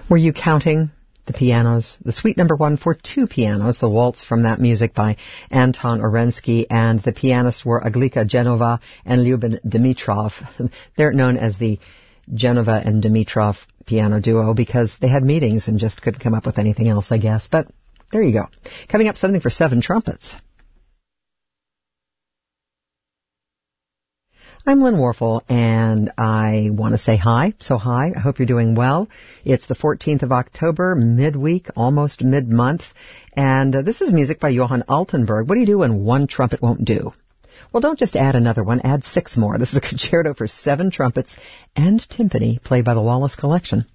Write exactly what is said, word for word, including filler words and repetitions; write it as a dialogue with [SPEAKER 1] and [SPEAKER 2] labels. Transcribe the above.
[SPEAKER 1] Were you counting the pianos? The suite number one for two pianos, the waltz from that music by Anton Orensky, and the pianists were Aglika Genova and Lyubin Dimitrov. They're known as the Genova and Dimitrov piano duo because they had meetings and just couldn't come up with anything else, I guess. But there you go. Coming up, something for seven trumpets. I'm Lynn Warfel, and I want to say hi. So hi. I hope you're doing well. It's the fourteenth of October, midweek, almost mid-month, and uh, this is music by Johann Altenburg. What do you do when one trumpet won't do? Well, don't just add another one. Add six more. This is a concerto for seven trumpets and timpani, played by the Wallace Collection.